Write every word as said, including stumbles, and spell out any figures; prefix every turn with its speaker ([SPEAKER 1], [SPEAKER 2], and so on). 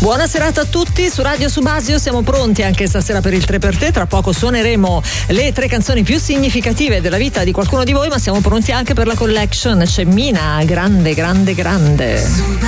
[SPEAKER 1] Buona serata a tutti su Radio Subasio, siamo pronti anche stasera per il tre per te. Tra poco suoneremo le tre canzoni più significative della vita di qualcuno di voi, ma siamo pronti anche per la collection. C'è Mina, grande, grande, grande.